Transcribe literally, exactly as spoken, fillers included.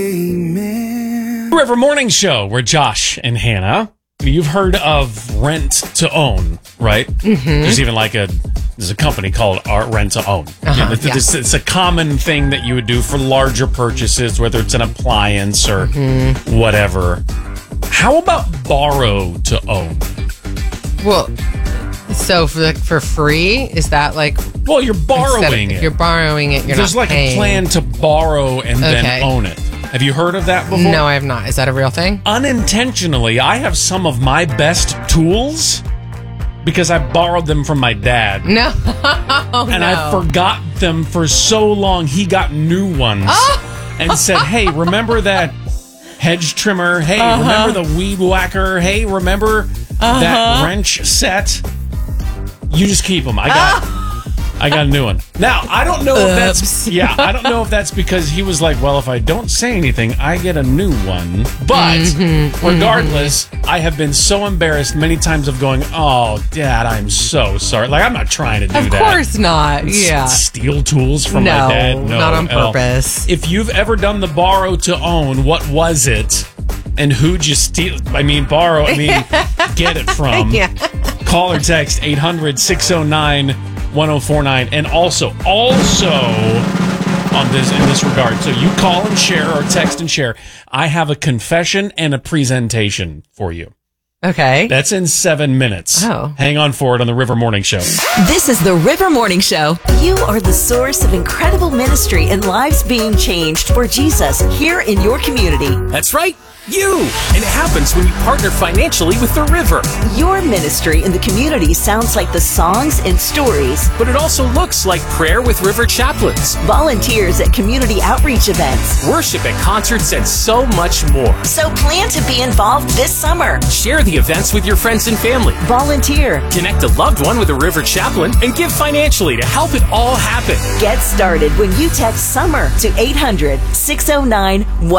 Amen. River Morning Show, where Josh and Hannah, you've heard of rent to own, right? Mm-hmm. There's even like a there's a company called Art Rent to Own. Uh-huh, yeah, it's, it's a common thing that you would do for larger purchases, whether it's an appliance or mm-hmm. whatever. How about borrow to own? Well, so for for free, is that like? Well, you're borrowing of, it. You're borrowing it. You're There's not like paying. a plan to borrow and Okay. then own it. Have you heard of that before? No, I have not. Is that a real thing? Unintentionally, I have some of my best tools because I borrowed them from my dad. No. oh, and no. I forgot them for so long. He got new ones Oh. and said, hey, remember that hedge trimmer? Hey, Uh-huh. remember the weed whacker? Hey, remember Uh-huh. that wrench set? You just keep them. I got I got a new one. Now, I don't know if that's Oops. yeah, I don't know if that's because he was like, well, if I don't say anything, I get a new one. But Mm-hmm, regardless, mm-hmm. I have been so embarrassed many times of going, oh, Dad, I'm so sorry. Like, I'm not trying to do Of that. Of course not. S- Yeah. Steal tools from no, my dad? No, not on at all. purpose. If you've ever done the borrow to own, what was it? And who'd you steal? I mean, borrow, I mean, get it from. Yeah. Call or text eight hundred, six oh nine, one oh four nine. And also, also on this in this regard, so you call and share or text and share. I have a confession and a presentation for you. Okay. That's in seven minutes. Oh. Hang on for it on the River Morning Show. This is the River Morning Show. You are the source of incredible ministry and lives being changed for Jesus here in your community. That's right, you! And it happens when you partner financially with the River. Your ministry in the community sounds like the songs and stories. But it also looks like prayer with River chaplains, Volunteers at community outreach events. worship at concerts, and so much more. So plan to be involved this summer. Share the events with your friends and family. Volunteer. Connect a loved one with a River chaplain and give financially to help it all happen. Get started when you text SUMMER to eight hundred, six oh nine, one oh four nine.